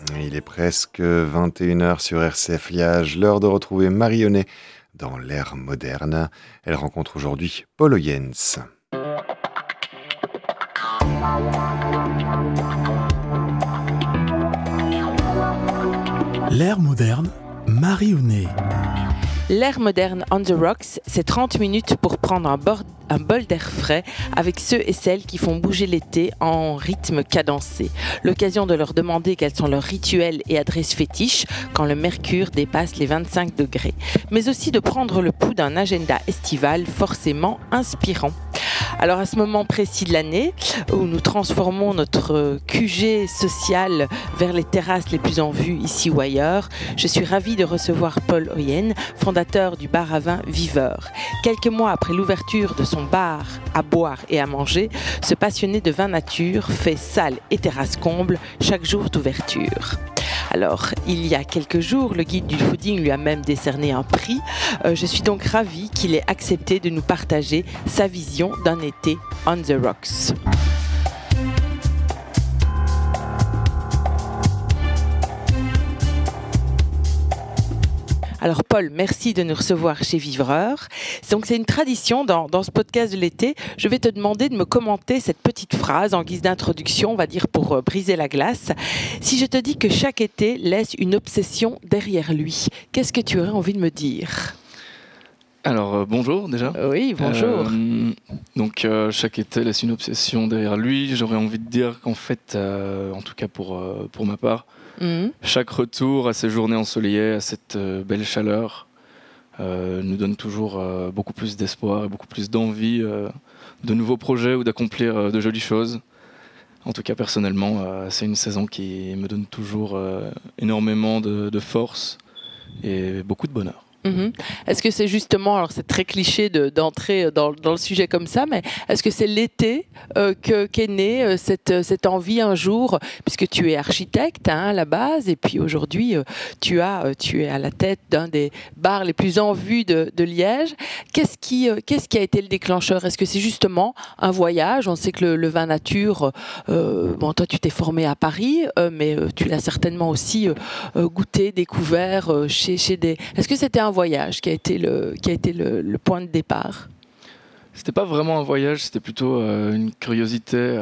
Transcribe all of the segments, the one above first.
Il est presque 21h sur RCF Liège, l'heure de retrouver Marie-Aunay dans l'ère moderne. Elle rencontre aujourd'hui Paul Oyens. L'ère moderne, Marie-Aunay. L'ère moderne on the rocks, c'est 30 minutes pour prendre un bol d'air frais avec ceux et celles qui font bouger l'été en rythme cadencé. L'occasion de leur demander quels sont leurs rituels et adresses fétiches quand le mercure dépasse les 25 degrés. Mais aussi de prendre le pouls d'un agenda estival forcément inspirant. Alors à ce moment précis de l'année, où nous transformons notre QG social vers les terrasses les plus en vue ici ou ailleurs, je suis ravie de recevoir Paul Oyens, fondateur du bar à vin Viveur. Quelques mois après l'ouverture de son bar à boire et à manger, ce passionné de vin nature fait salle et terrasse comble chaque jour d'ouverture. Alors, il y a quelques jours, le guide du fooding lui a même décerné un prix. Je suis donc ravie qu'il ait accepté de nous partager sa vision d'un été on the rocks. Alors Paul, merci de nous recevoir chez Viveur. Donc c'est une tradition dans ce podcast de l'été. Je vais te demander de me commenter cette petite phrase en guise d'introduction, on va dire pour briser la glace. Si je te dis que chaque été laisse une obsession derrière lui, qu'est-ce que tu aurais envie de me dire ? Alors bonjour déjà. Oui, bonjour. Donc chaque été laisse une obsession derrière lui. J'aurais envie de dire qu'en fait, en tout cas pour ma part, chaque retour à ces journées ensoleillées, à cette belle chaleur, nous donne toujours beaucoup plus d'espoir et beaucoup plus d'envie de nouveaux projets ou d'accomplir de jolies choses. En tout cas personnellement, c'est une saison qui me donne toujours énormément de force et beaucoup de bonheur. Est-ce que c'est justement, alors c'est très cliché d'entrer dans le sujet comme ça, mais est-ce que c'est l'été qu'est née cette envie un jour, puisque tu es architecte à la base, et puis aujourd'hui tu es à la tête d'un des bars les plus en vue de Liège. Qu'est-ce qui a été le déclencheur ? Est-ce que c'est justement un voyage ? On sait que le vin nature, toi tu t'es formé à Paris, mais tu l'as certainement aussi goûté, découvert chez des... Est-ce que c'était un voyage qui a été le point de départ ? C'était pas vraiment un voyage, c'était plutôt une curiosité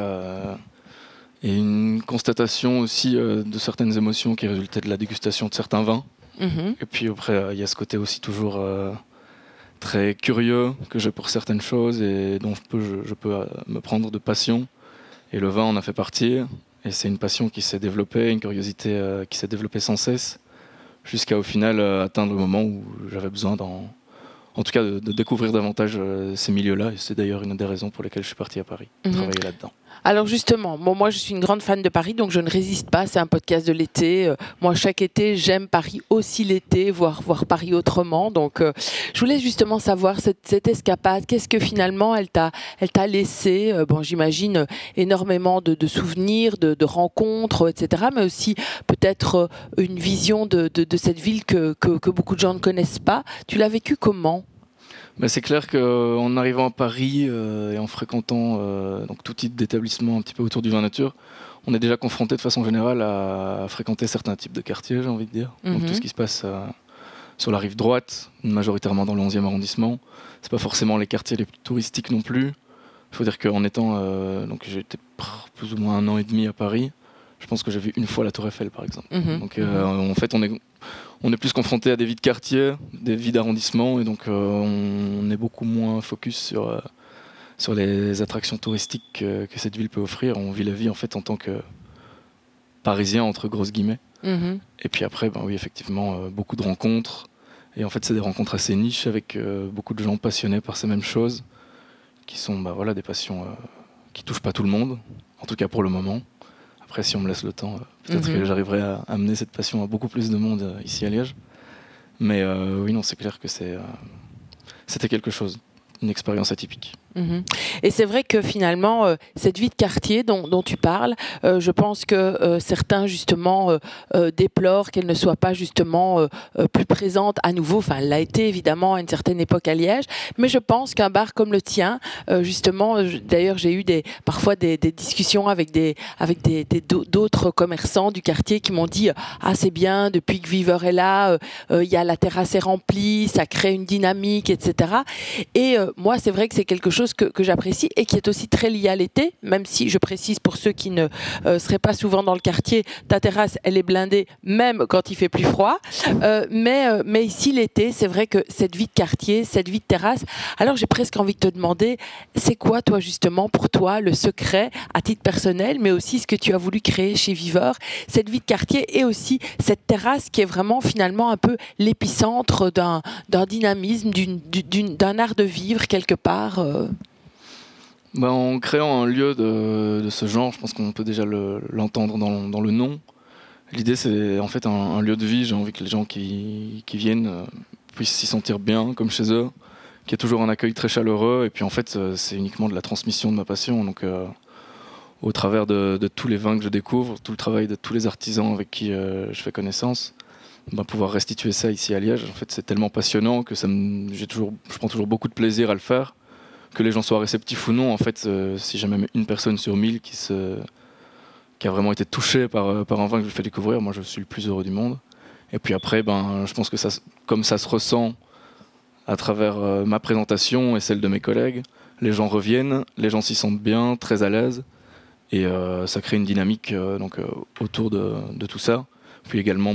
et une constatation aussi de certaines émotions qui résultaient de la dégustation de certains vins. Et puis après, il y a ce côté aussi toujours très curieux que j'ai pour certaines choses et dont je peux me prendre de passion. Et le vin en a fait partie. Et c'est une passion qui s'est développée, une curiosité qui s'est développée sans cesse, jusqu'à au final atteindre le moment où j'avais besoin en tout cas de découvrir davantage ces milieux-là. Et c'est d'ailleurs une des raisons pour lesquelles je suis parti à Paris, travailler là-dedans. Alors justement, moi je suis une grande fan de Paris, donc je ne résiste pas, c'est un podcast de l'été. Moi chaque été, j'aime Paris aussi l'été, voir Paris autrement. Donc je voulais justement savoir cette escapade, qu'est-ce que finalement elle t'a laissé, j'imagine énormément de souvenirs, de rencontres, etc. Mais aussi peut-être une vision de cette ville que beaucoup de gens ne connaissent pas. Tu l'as vécu comment ? C'est clair qu'en arrivant à Paris et en fréquentant donc tout type d'établissement un petit peu autour du vin nature, on est déjà confronté de façon générale à fréquenter certains types de quartiers, j'ai envie de dire. Donc tout ce qui se passe sur la rive droite, majoritairement dans le 11e arrondissement. C'est pas forcément les quartiers les plus touristiques non plus. Il faut dire qu'en étant... donc j'ai été plus ou moins 1 an et demi à Paris. Je pense que j'ai vu une fois la Tour Eiffel, par exemple. Donc en fait, on est plus confronté à des vies de quartier, des vies d'arrondissement, et donc on est beaucoup moins focus sur les attractions touristiques que cette ville peut offrir. On vit la vie en fait en tant que Parisien, entre grosses guillemets. Et puis après, oui, effectivement, beaucoup de rencontres. Et en fait, c'est des rencontres assez niches avec beaucoup de gens passionnés par ces mêmes choses, qui sont des passions qui touchent pas tout le monde, en tout cas pour le moment. Après, si on me laisse le temps, peut-être que j'arriverai à amener cette passion à beaucoup plus de monde ici à Liège. Mais oui, non, c'est clair que c'était quelque chose, une expérience atypique. Et c'est vrai que finalement, cette vie de quartier dont tu parles, je pense que certains justement déplorent qu'elle ne soit pas justement plus présente à nouveau. Enfin, elle l'a été évidemment à une certaine époque à Liège, mais je pense qu'un bar comme le tien, justement, d'ailleurs j'ai eu parfois des discussions avec d'autres commerçants du quartier qui m'ont dit ah c'est bien, depuis que Viveur est là, il y a la terrasse est remplie, ça crée une dynamique, etc. Et moi c'est vrai que c'est quelque chose que j'apprécie et qui est aussi très lié à l'été, même si je précise pour ceux qui ne seraient pas souvent dans le quartier, ta terrasse elle est blindée même quand il fait plus froid, mais ici l'été c'est vrai que cette vie de quartier, cette vie de terrasse, alors j'ai presque envie de te demander c'est quoi toi justement pour toi le secret à titre personnel, mais aussi ce que tu as voulu créer chez Viveur, cette vie de quartier et aussi cette terrasse qui est vraiment finalement un peu l'épicentre d'un dynamisme, d'un art de vivre quelque part. En créant un lieu de ce genre, je pense qu'on peut déjà l'entendre dans le nom. L'idée, c'est en fait un lieu de vie. J'ai envie que les gens qui viennent puissent s'y sentir bien, comme chez eux, qu'il y ait toujours un accueil très chaleureux. Et puis en fait, c'est uniquement de la transmission de ma passion. Donc, au travers de tous les vins que je découvre, tout le travail de tous les artisans avec qui je fais connaissance, pouvoir restituer ça ici à Liège, en fait, c'est tellement passionnant que je prends toujours beaucoup de plaisir à le faire. Que les gens soient réceptifs ou non, en fait, si j'ai même une personne sur 1000 qui a vraiment été touchée par un vin que je fais découvrir, moi je suis le plus heureux du monde. Et puis après, je pense que comme ça se ressent à travers ma présentation et celle de mes collègues, les gens reviennent, les gens s'y sentent bien, très à l'aise, et ça crée une dynamique autour de tout ça. Puis également,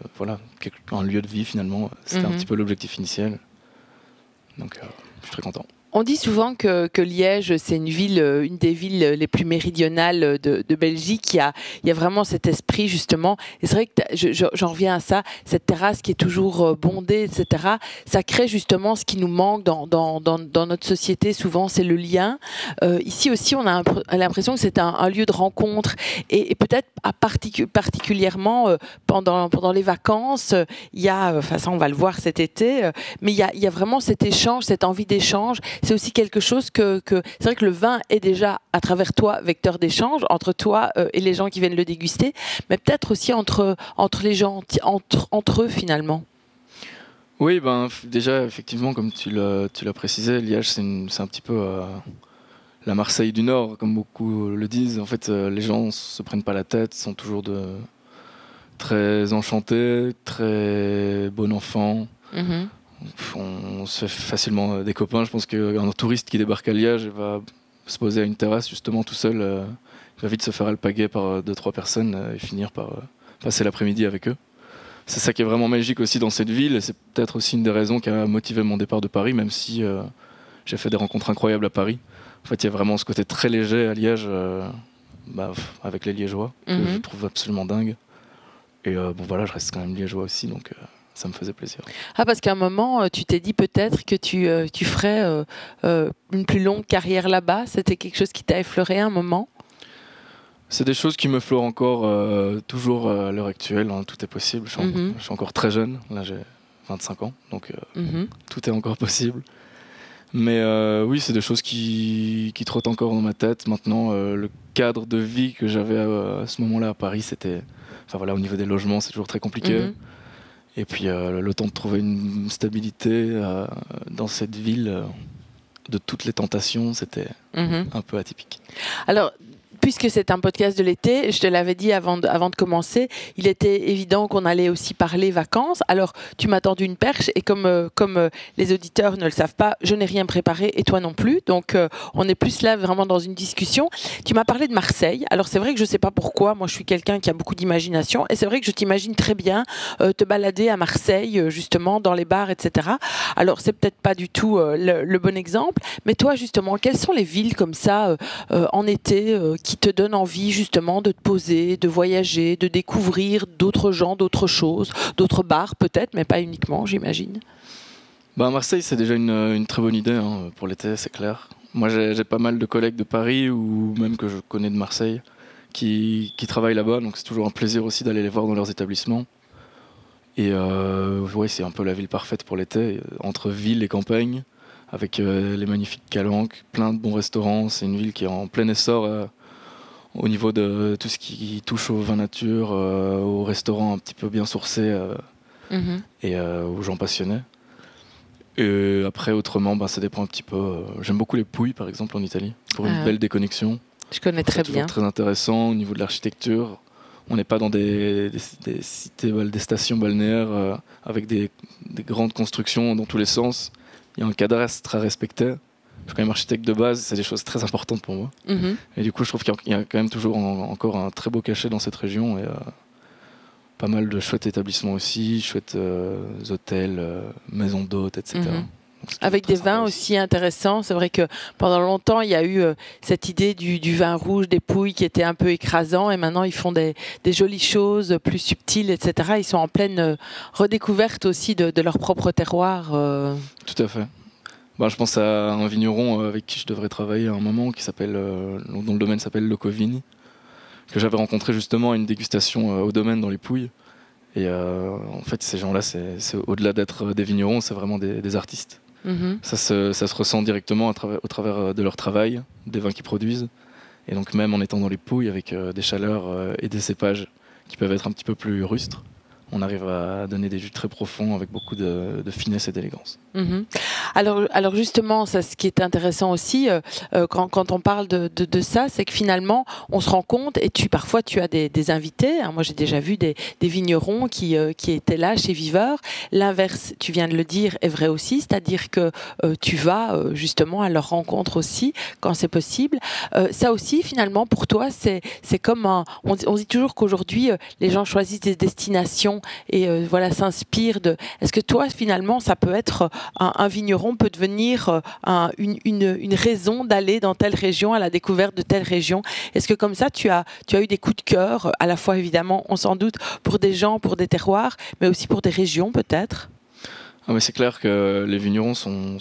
un lieu de vie finalement, c'était un petit peu l'objectif initial. Donc je suis très content. On dit souvent que Liège, c'est une des villes les plus méridionales de Belgique. Il y a vraiment cet esprit, justement. Et c'est vrai que j'en reviens à ça, cette terrasse qui est toujours bondée, etc. Ça crée justement ce qui nous manque dans notre société. Souvent, c'est le lien. Ici aussi, on a l'impression que c'est un lieu de rencontre. Et peut-être particulièrement pendant les vacances, il y a, ça on va le voir cet été, mais il y a vraiment cet échange, cette envie d'échange. C'est aussi quelque chose que c'est vrai que le vin est déjà à travers toi vecteur d'échange entre toi et les gens qui viennent le déguster, mais peut-être aussi entre les gens, entre eux finalement. Oui, déjà effectivement comme tu l'as précisé, Liège c'est un petit peu la Marseille du Nord, comme beaucoup le disent. En fait, les gens se prennent pas la tête, sont toujours très enchantés, très bon enfant. On se fait facilement des copains. Je pense qu'un touriste qui débarque à Liège va se poser à une terrasse justement tout seul, il va vite se faire alpaguer par 2-3 personnes et finir par passer l'après-midi avec eux. C'est ça qui est vraiment magique aussi dans cette ville, et c'est peut-être aussi une des raisons qui a motivé mon départ de Paris, même si j'ai fait des rencontres incroyables à Paris. En fait, il y a vraiment ce côté très léger à Liège, avec les Liégeois, que je trouve absolument dingue. Et je reste quand même Liégeois aussi, donc ça me faisait plaisir. Ah, parce qu'à un moment, tu t'es dit peut-être que tu ferais une plus longue carrière là-bas. C'était quelque chose qui t'a effleuré à un moment? C'est des choses qui me fleurent encore toujours à l'heure actuelle. Tout est possible. Je suis encore très jeune. Là, j'ai 25 ans, donc tout est encore possible. Mais oui, c'est des choses qui trottent encore dans ma tête. Maintenant, le cadre de vie que j'avais à ce moment-là à Paris, c'était... au niveau des logements, c'est toujours très compliqué. Et puis le temps de trouver une stabilité dans cette ville, de toutes les tentations, c'était un peu atypique. Alors, puisque c'est un podcast de l'été, je te l'avais dit avant de commencer, il était évident qu'on allait aussi parler vacances. Alors, tu m'as tendu une perche et comme les auditeurs ne le savent pas, je n'ai rien préparé et toi non plus. Donc, on est plus là vraiment dans une discussion. Tu m'as parlé de Marseille. Alors, c'est vrai que je ne sais pas pourquoi. Moi, je suis quelqu'un qui a beaucoup d'imagination et c'est vrai que je t'imagine très bien te balader à Marseille, justement, dans les bars, etc. Alors, c'est peut-être pas du tout le bon exemple. Mais toi, justement, quelles sont les villes comme ça en été qui te donne envie justement de te poser, de voyager, de découvrir d'autres gens, d'autres choses, d'autres bars peut-être, mais pas uniquement, j'imagine? Marseille, c'est déjà une très bonne idée pour l'été, c'est clair. Moi, j'ai pas mal de collègues de Paris ou même que je connais de Marseille qui travaillent là-bas, donc c'est toujours un plaisir aussi d'aller les voir dans leurs établissements. Et c'est un peu la ville parfaite pour l'été, entre ville et campagne, avec les magnifiques calanques, plein de bons restaurants. C'est une ville qui est en plein essor au niveau de tout ce qui touche au vin nature, aux restaurants un petit peu bien sourcés et aux gens passionnés. Et après, autrement, ça dépend un petit peu. J'aime beaucoup les Pouilles, par exemple, en Italie, pour une belle déconnexion. Je connais très bien. C'est très intéressant au niveau de l'architecture. On n'est pas dans des cités, des stations balnéaires avec des grandes constructions dans tous les sens. Il y a un cadastre à respecter. Je suis quand même architecte de base, c'est des choses très importantes pour moi. Et du coup, je trouve qu'il y a quand même toujours encore un très beau cachet dans cette région. Et pas mal de chouettes établissements aussi, chouettes hôtels, maisons d'hôtes, etc. Avec des vins aussi intéressants. C'est vrai que pendant longtemps, il y a eu cette idée du vin rouge, des Pouilles qui était un peu écrasant, et maintenant ils font des jolies choses plus subtiles, etc. Ils sont en pleine redécouverte aussi de leur propre terroir. Tout à fait. Je pense à un vigneron avec qui je devrais travailler à un moment, dont le domaine s'appelle Locovini, que j'avais rencontré justement à une dégustation au domaine dans les Pouilles. Et en fait, ces gens-là, c'est au-delà d'être des vignerons, c'est vraiment des artistes. Ça se ressent directement au travers de leur travail, des vins qu'ils produisent. Et donc même en étant dans les Pouilles, avec des chaleurs et des cépages qui peuvent être un petit peu plus rustres, on arrive à donner des jus très profonds avec beaucoup de finesse et d'élégance. Alors justement, ça, ce qui est intéressant aussi, quand on parle de ça, c'est que finalement, on se rend compte, et parfois tu as des invités, moi j'ai déjà vu des vignerons qui étaient là chez Viveur. L'inverse, tu viens de le dire, est vrai aussi, c'est-à-dire que tu vas justement à leur rencontre aussi, quand c'est possible. Ça aussi, finalement, pour toi, c'est comme on dit toujours qu'aujourd'hui, les gens choisissent des destinations et s'inspirent de... Est-ce que toi, finalement, ça peut être un vigneron peut devenir une raison d'aller dans telle région, à la découverte de telle région? Est-ce que comme ça, tu as eu des coups de cœur, à la fois évidemment, on s'en doute, pour des gens, pour des terroirs, mais aussi pour des régions peut-être? Mais c'est clair que les vignerons sont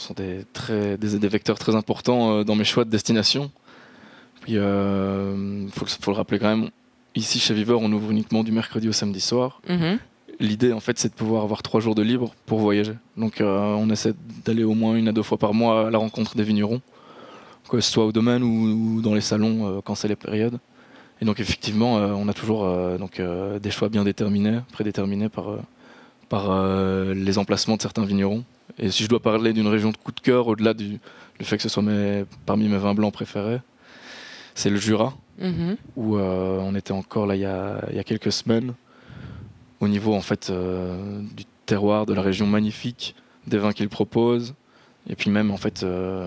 des vecteurs très importants dans mes choix de destination. Puis faut le rappeler quand même, ici chez Viveur, on ouvre uniquement du mercredi au samedi soir. L'idée, en fait, c'est de pouvoir avoir 3 jours de libre pour voyager. Donc, on essaie d'aller au moins 1 à 2 fois par mois à la rencontre des vignerons, que ce soit au domaine ou dans les salons quand c'est les périodes. Et donc, effectivement, on a toujours des choix bien déterminés, prédéterminés par les emplacements de certains vignerons. Et si je dois parler d'une région de coup de cœur, au-delà du fait que ce soit parmi mes vins blancs préférés, c'est le Jura, où on était encore là il y a quelques semaines. Au niveau en fait du terroir, de la région magnifique, des vins qu'ils proposent, et puis même en fait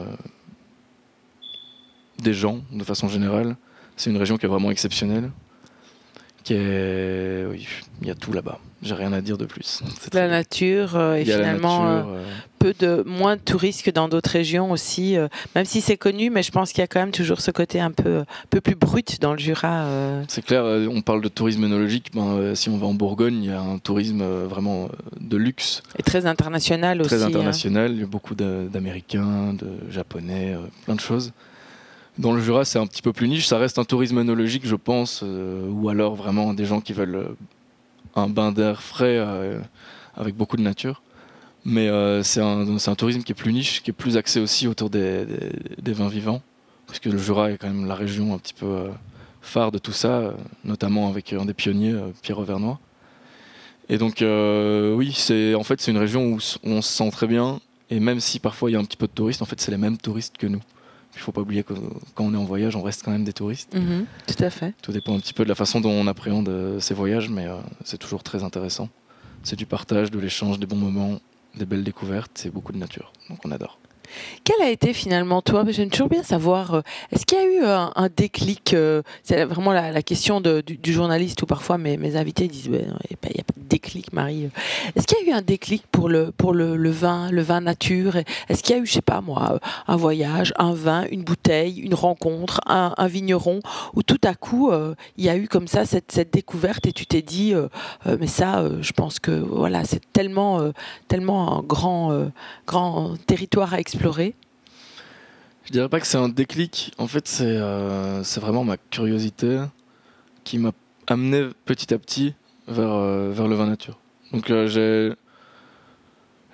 des gens de façon générale. C'est une région qui est vraiment exceptionnelle. Il y a tout là-bas. J'ai rien à dire de plus. La nature et finalement moins de touristes que dans d'autres régions aussi. Même si c'est connu, mais je pense qu'il y a quand même toujours ce côté un peu plus brut dans le Jura. C'est clair. On parle de tourisme œnologique. Si on va en Bourgogne, il y a un tourisme vraiment de luxe et très international aussi. Très international. Il y a beaucoup d'Américains, de Japonais, plein de choses. Dans le Jura, c'est un petit peu plus niche. Ça reste un tourisme œnologique, je pense, ou alors vraiment des gens qui veulent un bain d'air frais avec beaucoup de nature. Mais c'est un tourisme qui est plus niche, qui est plus axé aussi autour des vins vivants, parce que le Jura est quand même la région un petit peu phare de tout ça, notamment avec un des pionniers, Pierre Auvernois. Et donc oui, c'est une région où on se sent très bien, et même si parfois il y a un petit peu de touristes, en fait c'est les mêmes touristes que nous. Il ne faut pas oublier que quand on est en voyage, on reste quand même des touristes. Tout à fait. Tout dépend un petit peu de la façon dont on appréhende ces voyages, mais c'est toujours très intéressant. C'est du partage, de l'échange, des bons moments, des belles découvertes, c'est beaucoup de nature. Donc on adore. Quel a été finalement, toi, j'aime toujours bien savoir, est-ce qu'il y a eu un déclic c'est vraiment la question du journaliste, où parfois mes invités disent il n'y a pas de déclic, Marie. Est-ce qu'il y a eu un déclic pour le vin nature? Est-ce qu'il y a eu, je sais pas moi, un voyage, un vin, une bouteille, une rencontre, un vigneron, où tout à coup il y a eu comme ça cette découverte et tu t'es dit mais ça, je pense que voilà, c'est tellement un grand territoire à explorer. Je dirais pas que c'est un déclic. En fait, c'est vraiment ma curiosité qui m'a amené petit à petit vers le vin nature. Donc j'ai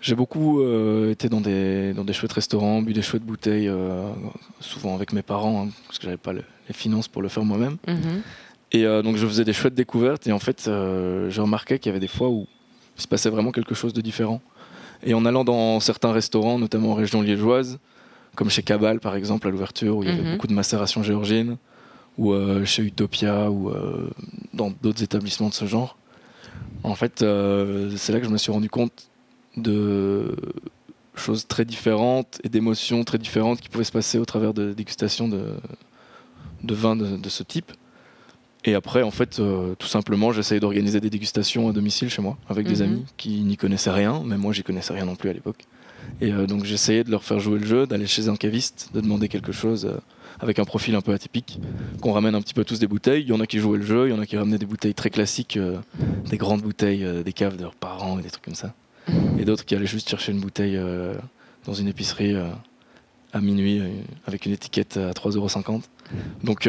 J'ai beaucoup été dans des chouettes restaurants, bu des chouettes bouteilles, souvent avec mes parents, hein, parce que j'avais pas les finances pour le faire moi-même. Et donc je faisais des chouettes découvertes, et en fait j'ai remarqué qu'il y avait des fois où il se passait vraiment quelque chose de différent. Et en allant dans certains restaurants, notamment en région liégeoise, comme chez Cabal par exemple à l'ouverture, où il y avait beaucoup de macération géorgienne, ou chez Utopia, ou dans d'autres établissements de ce genre, en fait c'est là que je me suis rendu compte de choses très différentes et d'émotions très différentes qui pouvaient se passer au travers de dégustations de vins de ce type. Et après, en fait, tout simplement, j'essayais d'organiser des dégustations à domicile chez moi, avec des amis qui n'y connaissaient rien, même moi j'y connaissais rien non plus à l'époque. Et donc j'essayais de leur faire jouer le jeu, d'aller chez un caviste, de demander quelque chose avec un profil un peu atypique, qu'on ramène un petit peu tous des bouteilles. Il y en a qui jouaient le jeu, il y en a qui ramenaient des bouteilles très classiques, des grandes bouteilles des caves de leurs parents et des trucs comme ça. Et d'autres qui allaient juste chercher une bouteille dans une épicerie à minuit avec une étiquette à 3,50 €. Donc,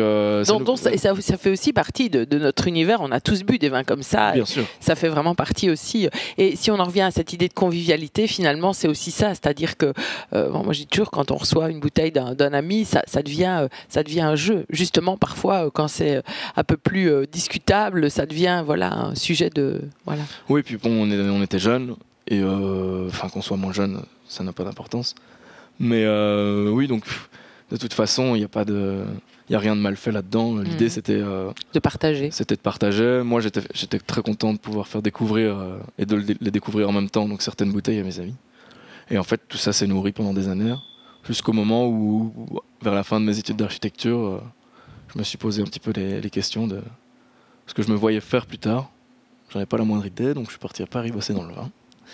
ça fait aussi partie de notre univers. On a tous bu des vins comme ça. Bien sûr. Ça fait vraiment partie aussi. Et si on en revient à cette idée de convivialité, finalement, c'est aussi ça. C'est-à-dire que, moi, je dis toujours, quand on reçoit une bouteille d'un ami, ça devient un jeu. Justement, parfois, quand c'est un peu plus discutable, ça devient un sujet de... Voilà. Oui, puis bon, on était jeunes. Et qu'on soit moins jeune, ça n'a pas d'importance. Mais oui, donc de toute façon, il n'y a rien de mal fait là-dedans. L'idée, c'était de partager. C'était de partager. Moi, j'étais très content de pouvoir faire découvrir et de les découvrir en même temps, donc certaines bouteilles à mes amis. Et en fait, tout ça s'est nourri pendant des années, jusqu'au moment où, vers la fin de mes études d'architecture, je me suis posé un petit peu les questions de ce que je me voyais faire plus tard. J'en avais pas la moindre idée, donc je suis parti à Paris bosser dans le vin.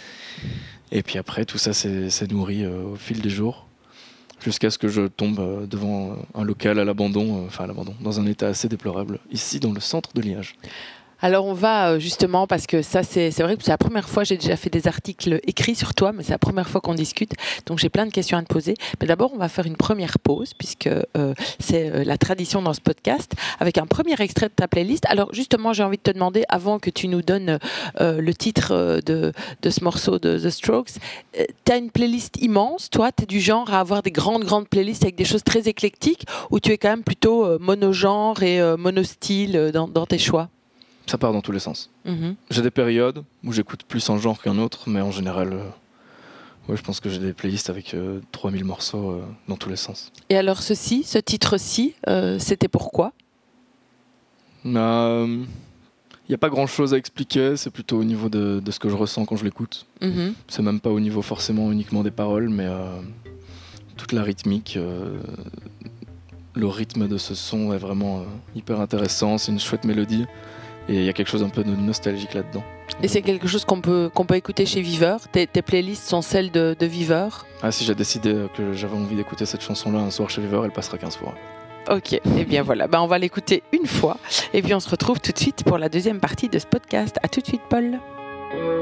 Et puis après, tout ça s'est nourri au fil des jours, jusqu'à ce que je tombe devant un local à l'abandon, dans un état assez déplorable, ici dans le centre de Liège. Alors on va justement, parce que ça c'est vrai que c'est la première fois, j'ai déjà fait des articles écrits sur toi, mais c'est la première fois qu'on discute, donc j'ai plein de questions à te poser. Mais d'abord on va faire une première pause, puisque c'est la tradition dans ce podcast, avec un premier extrait de ta playlist. Alors justement, j'ai envie de te demander, avant que tu nous donnes le titre de ce morceau de The Strokes, tu as une playlist immense, toi, tu es du genre à avoir des grandes playlists avec des choses très éclectiques, ou tu es quand même plutôt monogenre et monostyle dans tes choix? Ça part dans tous les sens. J'ai des périodes où j'écoute plus un genre qu'un autre, mais en général, je pense que j'ai des playlists avec 3000 morceaux dans tous les sens. Et alors ce titre-ci, c'était pourquoi ? Il n'y a pas grand-chose à expliquer, c'est plutôt au niveau de ce que je ressens quand je l'écoute. C'est même pas au niveau forcément uniquement des paroles, mais toute la rythmique, le rythme de ce son est vraiment hyper intéressant, c'est une chouette mélodie. Et il y a quelque chose un peu de nostalgique là-dedans. Et c'est quelque chose qu'on peut écouter chez Viveur. Tes playlists sont celles de Viveur. Ah, si j'ai décidé que j'avais envie d'écouter cette chanson-là un soir chez Viveur, elle passera 15 fois. Ok, et bien voilà, on va l'écouter une fois. Et puis on se retrouve tout de suite pour la deuxième partie de ce podcast. À tout de suite, Paul.